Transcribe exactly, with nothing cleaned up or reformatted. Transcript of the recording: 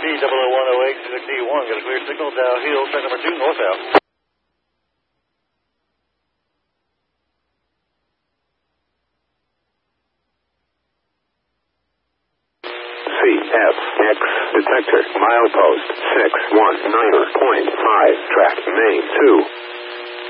double oh one oh eight, Suzuki D one, got a clear signal, Dow Hill, track number two, northbound. C F X detector, milepost six one niner point five, track main two.